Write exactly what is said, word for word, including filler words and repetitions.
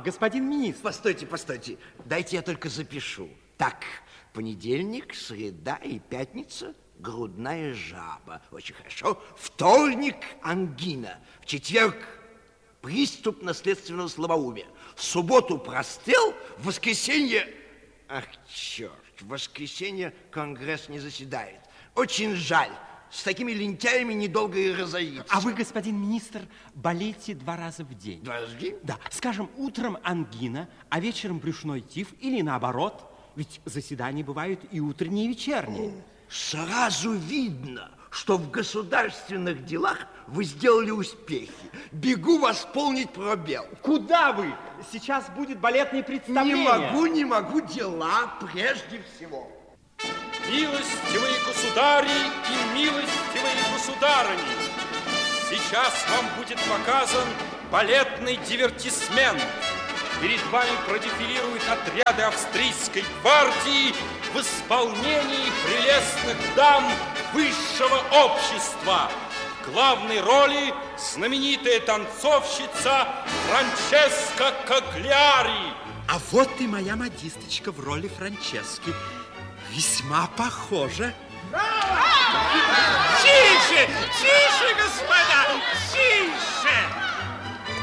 господин министр. Постойте, постойте. Дайте я только запишу. Так, понедельник, среда и пятница – грудная жаба. Очень хорошо. Вторник – ангина. В четверг – приступ наследственного слабоумия. В субботу – прострел. В воскресенье… Ах, черт, в воскресенье Конгресс не заседает. Очень жаль. С такими лентяями недолго и разориться. А вы, господин министр, болеете два раза в день. Два раза в день? Да. Скажем, утром ангина, а вечером брюшной тиф или наоборот. Ведь заседания бывают и утренние, и вечерние. Сразу видно, что в государственных делах вы сделали успехи. Бегу восполнить пробел. Куда вы? Сейчас будет балетное представление. Не могу, не могу, дела прежде всего. Милостивые государи и милостивые государыни, сейчас вам будет показан балетный дивертисмент. Перед вами продефилируют отряды австрийской гвардии в исполнении прелестных дам высшего общества. В главной роли знаменитая танцовщица Франческа Кагляри. А вот и моя модисточка в роли Франчески. Весьма похожа. Тише, тише, господа, тише!